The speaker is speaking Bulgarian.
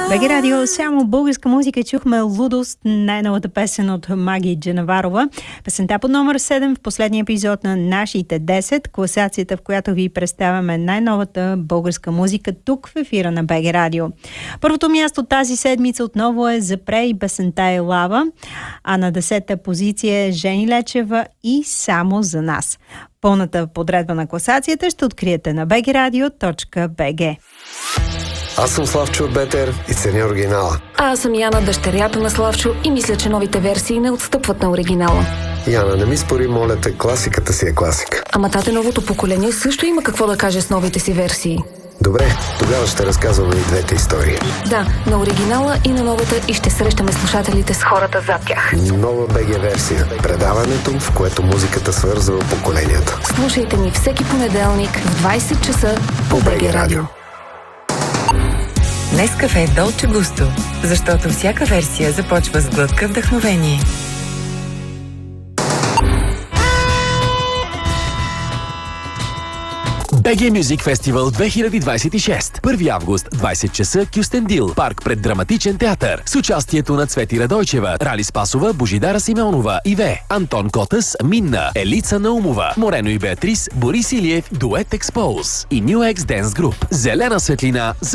БГ Радио, само българска музика. Чухме Лудост, най-новата песен от Маги Джанаварова. Песента под номер 7 в последния епизод на Нашите 10, класацията, в която ви представяме най-новата българска музика тук в ефира на БГ Радио. Първото място тази седмица отново е Запре и песента е Лава, а на 10-та позиция е Жени Лечева и Само за нас. Пълната подредба на класацията ще откриете на bgradio.bg. Аз съм Славчо от Бетер и ценя оригинала. А аз съм Яна, дъщерята на Славчо, и мисля, че новите версии не отстъпват на оригинала. Яна, не ми спори, моля те, класиката си е класика. Ама тате, новото поколение също има какво да каже с новите си версии. Добре, тогава ще разказваме и двете истории. Да, на оригинала и на новата, и ще срещаме слушателите с хората зад тях. Нова БГ версия. Предаването, в което музиката свързва поколенията. Слушайте ни всеки понеделник в 20 часа по БГ Радио. Нескафе Долче Густо, защото всяка версия започва с глътка вдъхновение. BG Music Festival 2026. 1 август, 20 часа, Кюстендил, парк пред Драматичен театър. С участието на Цвети Радойчева, Рали Спасова, Божидара Симеонова, Иве, Антон Котас, Минна, Елица Наумова, Морено и Беатрис, Борис Илиев, Дует Експоуз и New X Dance Group. Зелена светлина за